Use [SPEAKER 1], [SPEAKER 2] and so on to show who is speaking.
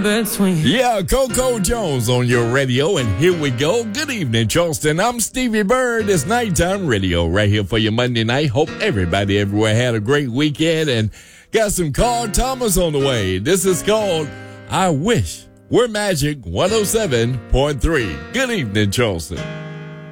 [SPEAKER 1] between.
[SPEAKER 2] Yeah, Coco Jones on your radio, and here we go. Good evening, Charleston. I'm Stevie Bird. It's nighttime radio right here for you Monday night. Hope everybody everywhere had a great weekend and got some Carl Thomas on the way. This is called I Wish. We're Magic 107.3. Good evening, Charleston.